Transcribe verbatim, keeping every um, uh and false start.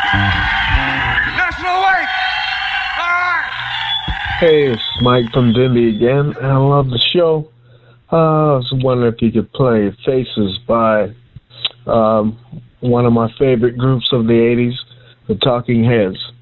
National Awake! All right! Hey, it's Mike from Denby again, and I love the show. Uh, I was wondering if you could play Faces by um, one of my favorite groups of the eighties, the Talking Heads.